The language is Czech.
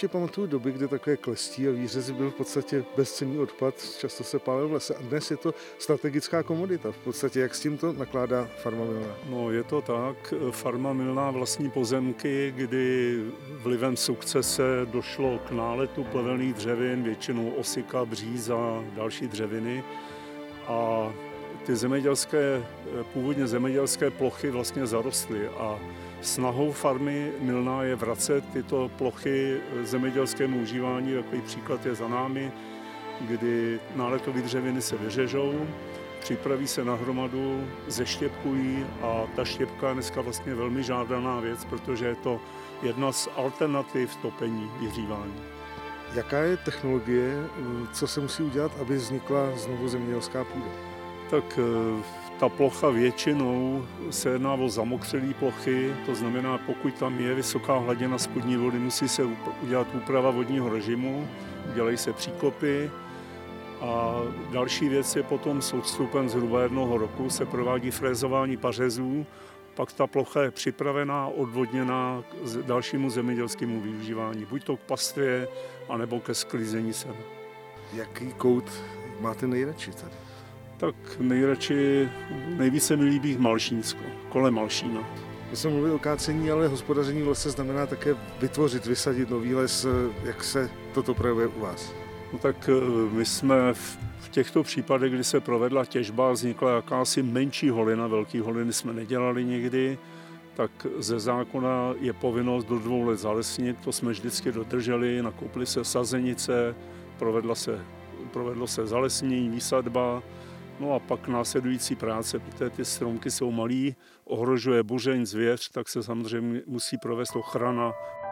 ještě pamatuju doby, kdy takové klestí a výřezy byl v podstatě bezcenný odpad, často se pálil v lese a dnes je to strategická komodita. V podstatě jak s tímto nakládá Farma Milná? No, je to tak. Farma Milná vlastní pozemky, kdy vlivem sukcese došlo k náletu plevelných dřevin, většinou osika, bříza a další dřeviny. A ty původně zemědělské plochy vlastně zarostly a snahou Farmy Milná je vracet tyto plochy zemědělskému užívání. Takový příklad je za námi, kdy náletové dřeviny se vyřežou, připraví se na hromadu, zeštěpkují a ta štěpka je dneska vlastně velmi žádaná věc, protože je to jedna z alternativ topení, vyhřívání. Jaká je technologie, co se musí udělat, aby vznikla znovu zemědělská půda? Tak ta plocha většinou se jedná o zamokřelé plochy, to znamená, pokud tam je vysoká hladina spodní vody, musí se udělat úprava vodního režimu, dělají se příkopy a další věc je potom s odstupem zhruba 1 roku se provádí frézování pařezů, pak ta plocha je připravená, odvodněná k dalšímu zemědělskému využívání, buď to k pastvě, anebo ke sklízení sebe. Jaký kout máte nejradši tady? Tak nejvíce mi líbí Malšínsko, kolem Malšína. My jsme mluvili o kácení, ale hospodaření v lese znamená také vytvořit, vysadit nový les. Jak se toto projevuje u vás? No tak my jsme v těchto případech, kdy se provedla těžba, vznikla jakási menší holina, velký holiny jsme nedělali nikdy, tak ze zákona je povinnost do 2 let zalesnit, to jsme vždycky dodrželi, nakoupily se sazenice, provedlo se zalesnění, výsadba, no a pak následující práce, protože ty stromky jsou malý, ohrožuje buřeň, zvěř, tak se samozřejmě musí provést ochrana.